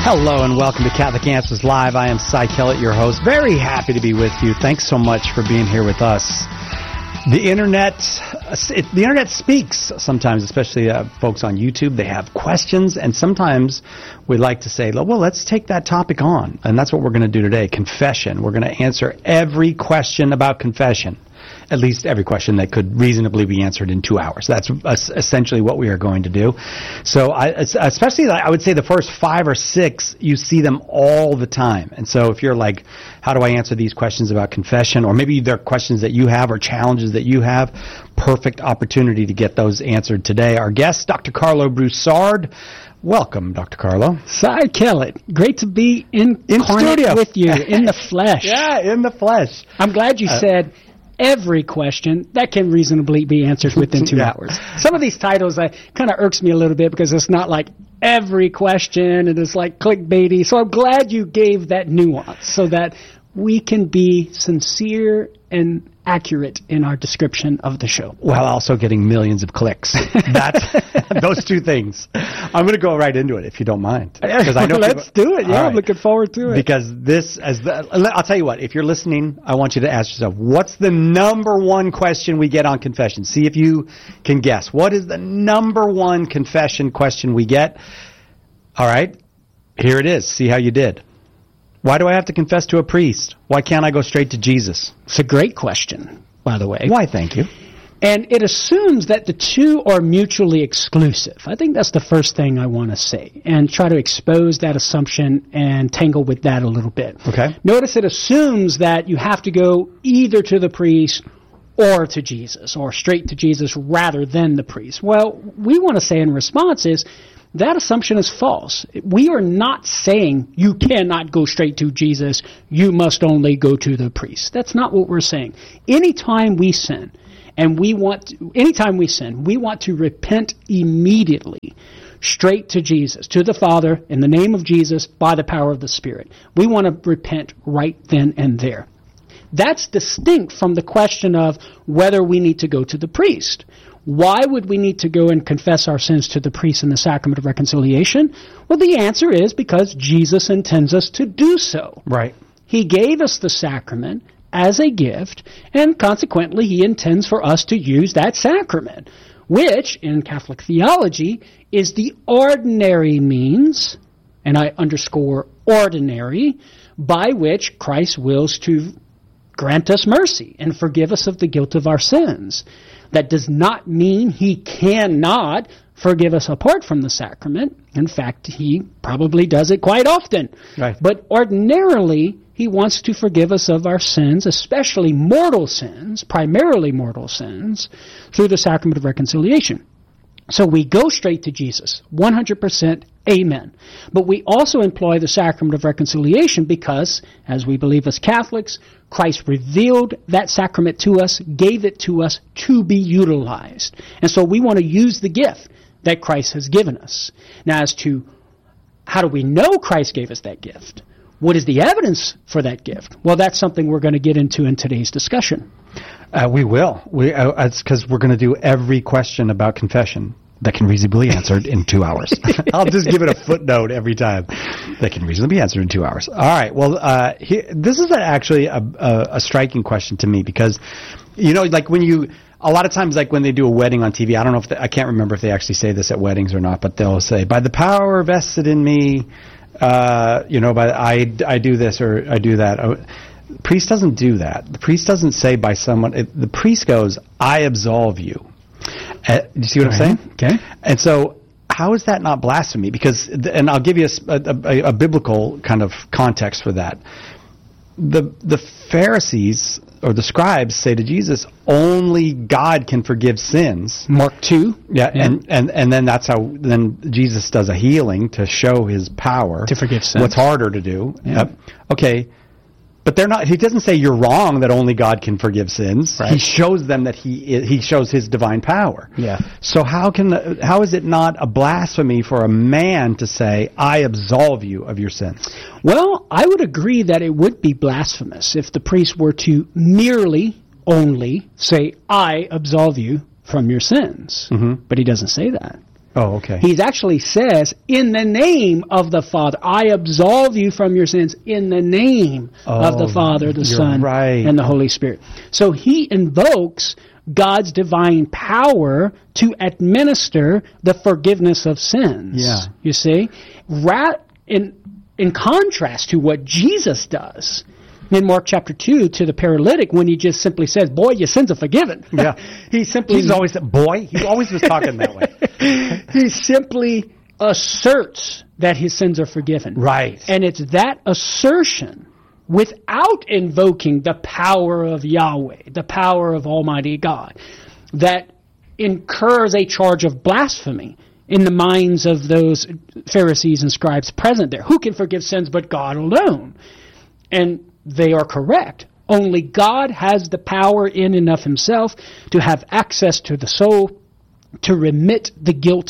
Hello and welcome to Catholic Answers Live. I am Cy Kellett, your host. Very happy to be with you. Thanks so much for being here with us. The internet speaks sometimes, especially folks on YouTube. They have questions, and sometimes we like to say, well, let's take that topic on. And that's what we're going to do today, confession. We're going to answer every question about confession. At least every question that could reasonably be answered in 2 hours. That's essentially what we are going to do. So especially, I would say the first 5 or 6, you see them all the time. And so if you're like, how do I answer these questions about confession? Or maybe they're questions that you have or challenges that you have. Perfect opportunity to get those answered today. Our guest, Dr. Carlo Broussard. Welcome, Dr. Carlo. Cy Kellett. Great to be in studio with you, in the flesh. Yeah, in the flesh. I'm glad you said every question that can reasonably be answered within 2 hours. Some of these titles kind of irks me a little bit because it's not like every question and it's like clickbaity. So I'm glad you gave that nuance so that we can be sincere and accurate in our description of the show. While also getting millions of clicks. Those two things. I'm going to go right into it if you don't mind. I know Let's do it. Yeah, right. I'm looking forward to it. Because I'll tell you what, if you're listening, I want you to ask yourself, what's the number one question we get on confession? See if you can guess. What is the number one confession question we get? All right, here it is. See how you did. Why do I have to confess to a priest? Why can't I go straight to Jesus? It's a great question, by the way. Why, thank you. And it assumes that the two are mutually exclusive. I think that's the first thing I want to say, and try to expose that assumption and tangle with that a little bit. Okay. Notice it assumes that you have to go either to the priest or to Jesus, or straight to Jesus rather than the priest. Well, we want to say in response is, that assumption is false. We are not saying you cannot go straight to Jesus, you must only go to the priest. That's not what we're saying. Anytime we sin, we want to repent immediately, straight to Jesus, to the Father, in the name of Jesus, by the power of the Spirit. We want to repent right then and there. That's distinct from the question of whether we need to go to the priest. Why would we need to go and confess our sins to the priest in the sacrament of reconciliation? Well, the answer is because Jesus intends us to do so. Right. He gave us the sacrament as a gift, and consequently he intends for us to use that sacrament, which, in Catholic theology, is the ordinary means, and I underscore ordinary, by which Christ wills to grant us mercy and forgive us of the guilt of our sins. That does not mean he cannot forgive us apart from the sacrament. In fact, he probably does it quite often. Right. But ordinarily, he wants to forgive us of our sins, especially mortal sins, primarily mortal sins, through the sacrament of reconciliation. So we go straight to Jesus, 100%, amen. But we also employ the sacrament of reconciliation because, as we believe as Catholics, Christ revealed that sacrament to us, gave it to us to be utilized. And so we want to use the gift that Christ has given us. Now, as to how do we know Christ gave us that gift? What is the evidence for that gift? Well, that's something we're going to get into in today's discussion. We will. It's because we're going to do every question about confession that can reasonably be answered in 2 hours. I'll just give it a footnote every time. That can reasonably be answered in 2 hours. All right. Well, this is actually a striking question to me because, like a lot of times, like when they do a wedding on TV, I don't know I can't remember if they actually say this at weddings or not, but they'll say, by the power vested in me, I do this or I do that. The priest doesn't do that. The priest doesn't say by someone. The priest goes, I absolve you. Do you see what I'm saying? Okay. And so how is that not blasphemy? Because, and I'll give you a biblical kind of context for that. The Pharisees or the scribes say to Jesus, only God can forgive sins. Mark 2. Yeah. And then that's how then Jesus does a healing to show his power. To forgive sins. What's harder to do. Yeah. Okay. But he doesn't say you're wrong that only God can forgive sins. Right. He shows them that he shows his divine power. Yeah. So how is it not a blasphemy for a man to say, I absolve you of your sins? Well, I would agree that it would be blasphemous if the priest were to only say, I absolve you from your sins. Mm-hmm. But he doesn't say that. Oh, okay. He actually says, in the name of the Father, I absolve you from your sins in the name of the Father, the Son, and the Holy Spirit. So he invokes God's divine power to administer the forgiveness of sins. Yeah. You see? In contrast to what Jesus does in Mark chapter 2 to the paralytic, when he just simply says, boy, your sins are forgiven. Yeah. He's always said, boy. He always was talking that way. He simply asserts that his sins are forgiven. Right. And it's that assertion, without invoking the power of Yahweh, the power of Almighty God, that incurs a charge of blasphemy in the minds of those Pharisees and scribes present there. Who can forgive sins but God alone? And they are correct. Only God has the power in and of himself to have access to the soul to remit the guilt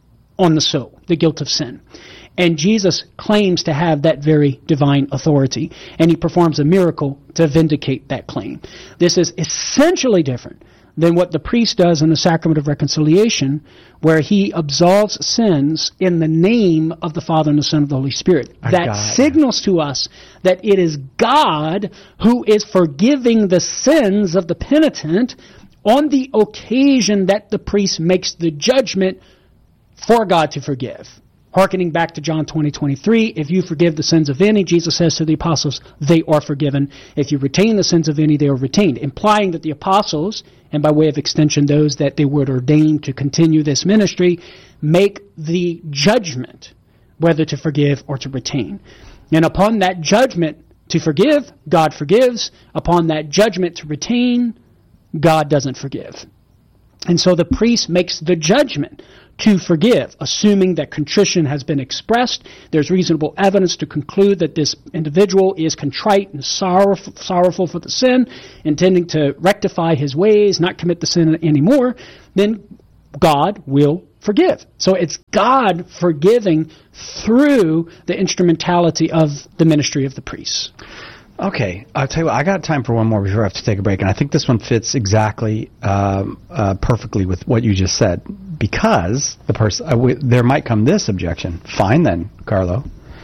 on the soul, the guilt of sin. And Jesus claims to have that very divine authority, and he performs a miracle to vindicate that claim. This is essentially different than what the priest does in the sacrament of reconciliation, where he absolves sins in the name of the Father and the Son and the Holy Spirit. That signals to us that it is God who is forgiving the sins of the penitent on the occasion that the priest makes the judgment for God to forgive. Hearkening back to John 20:23, if you forgive the sins of any, Jesus says to the apostles, they are forgiven. If you retain the sins of any, they are retained, implying that the apostles, and by way of extension those that they would ordain to continue this ministry, make the judgment whether to forgive or to retain. And upon that judgment to forgive, God forgives. Upon that judgment to retain, God doesn't forgive. And so the priest makes the judgment to forgive, assuming that contrition has been expressed. There's reasonable evidence to conclude that this individual is contrite and sorrowful for the sin, intending to rectify his ways, not commit the sin anymore. Then God will forgive. So it's God forgiving through the instrumentality of the ministry of the priests. Okay, I'll tell you what, I got time for one more before I have to take a break, and I think this one fits exactly perfectly with what you just said, because there might come this objection. Fine then, Carlo,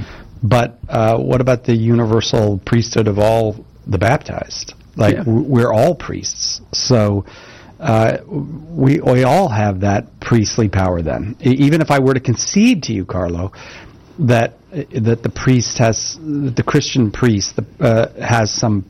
but what about the universal priesthood of all the baptized? We're all priests, so we all have that priestly power then. Even if I were to concede to you, Carlo, that the priest has, the Christian priest has some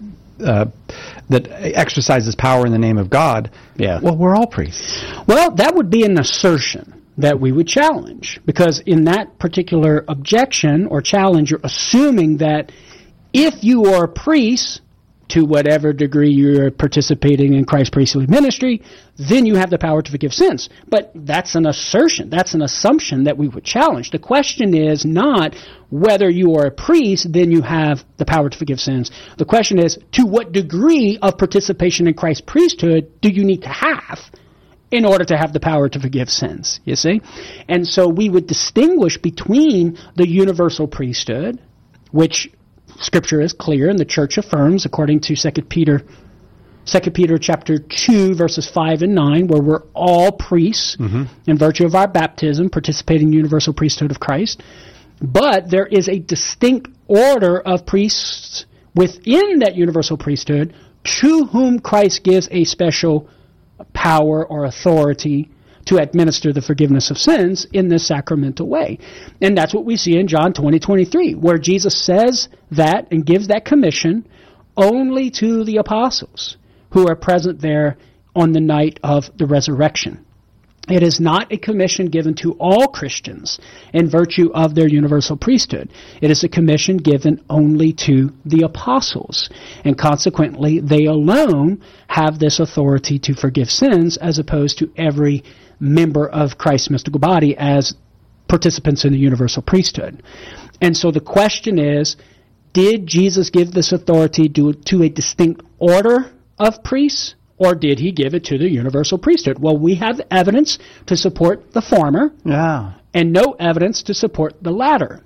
that exercises power in the name of God. Yeah. Well, we're all priests. Well, that would be an assertion that we would challenge, because in that particular objection or challenge, you're assuming that if you are a priest, to whatever degree you're participating in Christ's priestly ministry, then you have the power to forgive sins. But that's an assertion. That's an assumption that we would challenge. The question is not whether you are a priest, then you have the power to forgive sins. The question is, to what degree of participation in Christ's priesthood do you need to have in order to have the power to forgive sins, you see? And so we would distinguish between the universal priesthood, which Scripture is clear, and the Church affirms, according to 2 Peter chapter 2, verses 5 and 9, where we're all priests in virtue of our baptism, participating in the universal priesthood of Christ. But there is a distinct order of priests within that universal priesthood to whom Christ gives a special power or authority to administer the forgiveness of sins in this sacramental way. And that's what we see in John 20:23, where Jesus says that and gives that commission only to the apostles who are present there on the night of the resurrection. It is not a commission given to all Christians in virtue of their universal priesthood. It is a commission given only to the apostles. And consequently, they alone have this authority to forgive sins, as opposed to every member of Christ's mystical body as participants in the universal priesthood. And so the question is, did Jesus give this authority to a distinct order of priests, or did he give it to the universal priesthood? Well, we have evidence to support the former, and no evidence to support the latter.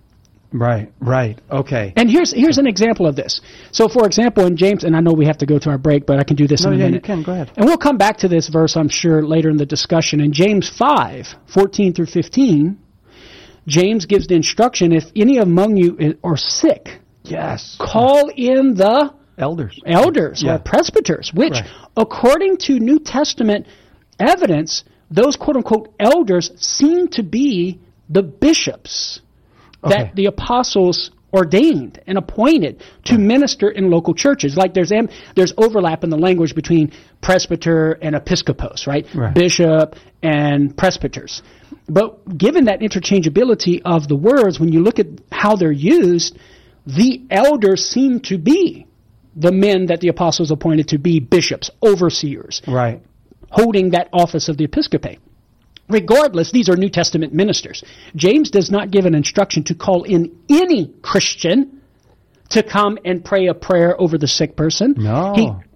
Right. Okay. And here's an example of this. So, for example, in James, and I know we have to go to our break, but I can do this in a minute. You can. Go ahead. And we'll come back to this verse, I'm sure, later in the discussion. In James 5:14 through 15, James gives the instruction, if any among you are sick, yes, call in the elders or presbyters, which, according to New Testament evidence, those quote-unquote elders seem to be the bishops that the apostles ordained and appointed to minister in local churches. Like there's overlap in the language between presbyter and episcopos, right? Bishop and presbyters. But given that interchangeability of the words, when you look at how they're used, the elders seem to be the men that the apostles appointed to be bishops, overseers, holding that office of the episcopate. Regardless, these are New Testament ministers. James does not give an instruction to call in any Christian to come and pray a prayer over the sick person. No.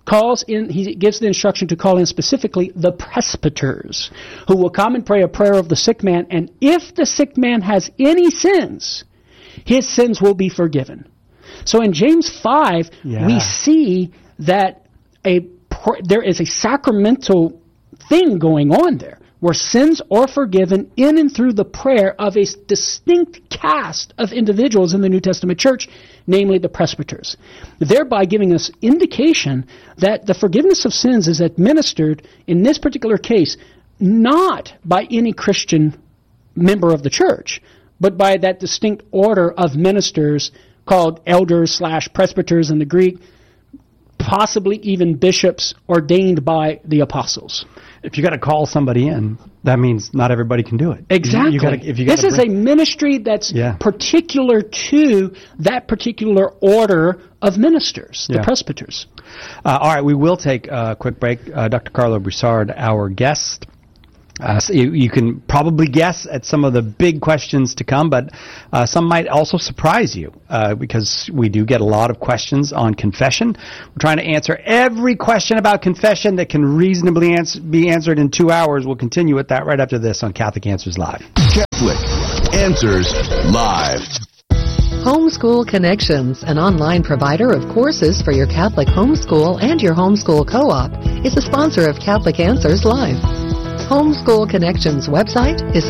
He gives the instruction to call in specifically the presbyters, who will come and pray a prayer of the sick man, and if the sick man has any sins, his sins will be forgiven. So in James 5, we see that there is a sacramental thing going on there, where sins are forgiven in and through the prayer of a distinct caste of individuals in the New Testament church, namely the presbyters, thereby giving us indication that the forgiveness of sins is administered, in this particular case, not by any Christian member of the church, but by that distinct order of ministers called elders/presbyters in the Greek, possibly even bishops ordained by the apostles. If you got to call somebody in, that means not everybody can do it. Exactly. This is a ministry that's particular to that particular order of ministers, the presbyters. All right, we will take a quick break. Dr. Carlo Broussard, our guest. So you can probably guess at some of the big questions to come, but some might also surprise you because we do get a lot of questions on confession. We're trying to answer every question about confession that can reasonably be answered in 2 hours. We'll continue with that right after this on Catholic Answers Live. Catholic Answers Live. Homeschool Connections, an online provider of courses for your Catholic homeschool and your homeschool co-op, is a sponsor of Catholic Answers Live. Homeschool Connections website is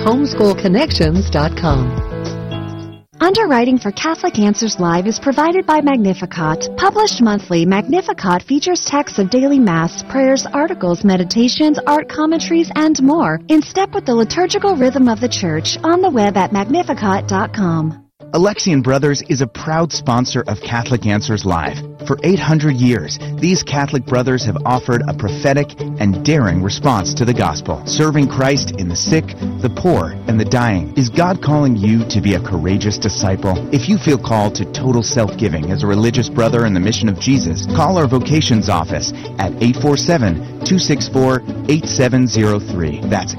homeschoolconnections.com. Underwriting for Catholic Answers Live is provided by Magnificat. Published monthly, Magnificat features texts of daily Mass, prayers, articles, meditations, art commentaries, and more, in step with the liturgical rhythm of the Church, on the web at magnificat.com. Alexian Brothers is a proud sponsor of Catholic Answers Live. For 800 years, these Catholic brothers have offered a prophetic and daring response to the gospel, serving Christ in the sick, the poor, and the dying. Is God calling you to be a courageous disciple? If you feel called to total self-giving as a religious brother in the mission of Jesus, call our vocations office at 847-264-8703. That's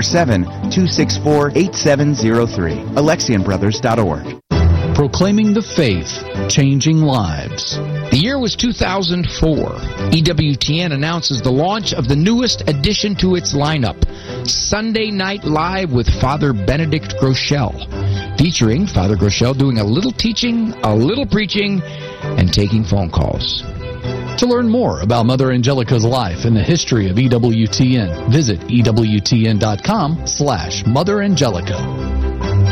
847-264-8703. AlexianBrothers.org. Proclaiming the faith, changing lives. The year was 2004. EWTN announces the launch of the newest addition to its lineup, Sunday Night Live with Father Benedict Groeschel, featuring Father Groeschel doing a little teaching, a little preaching, and taking phone calls. To learn more about Mother Angelica's life and the history of EWTN, visit EWTN.com/Mother Angelica.